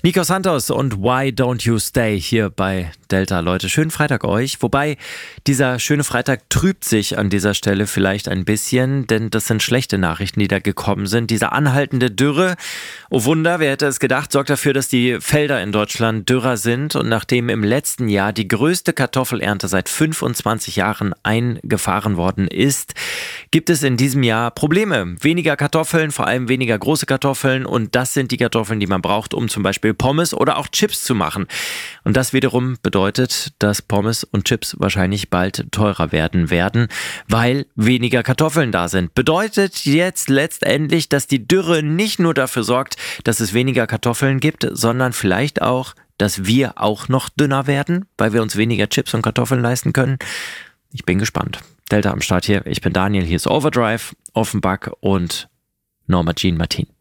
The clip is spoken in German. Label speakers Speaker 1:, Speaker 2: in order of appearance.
Speaker 1: Nico Santos und Why Don't You Stay hier bei Delta, Leute. Schönen Freitag euch. Wobei, dieser schöne Freitag trübt sich an dieser Stelle vielleicht ein bisschen, denn das sind schlechte Nachrichten, die da gekommen sind. Diese anhaltende Dürre, oh Wunder, wer hätte es gedacht, sorgt dafür, dass die Felder in Deutschland dürrer sind. Und nachdem im letzten Jahr die größte Kartoffelernte seit 25 Jahren eingefahren worden ist, gibt es in diesem Jahr Probleme. Weniger Kartoffeln, vor allem weniger große Kartoffeln. Und das sind die Kartoffeln, die man braucht, um zum Beispiel Pommes oder auch Chips zu machen. Und das wiederum bedeutet, dass Pommes und Chips wahrscheinlich bald teurer werden, weil weniger Kartoffeln da sind. Bedeutet jetzt letztendlich, dass die Dürre nicht nur dafür sorgt, dass es weniger Kartoffeln gibt, sondern vielleicht auch, dass wir auch noch dünner werden, weil wir uns weniger Chips und Kartoffeln leisten können. Ich bin gespannt. Delta am Start hier. Ich bin Daniel. Hier ist Overdrive, Offenbach und Norma Jean Martin.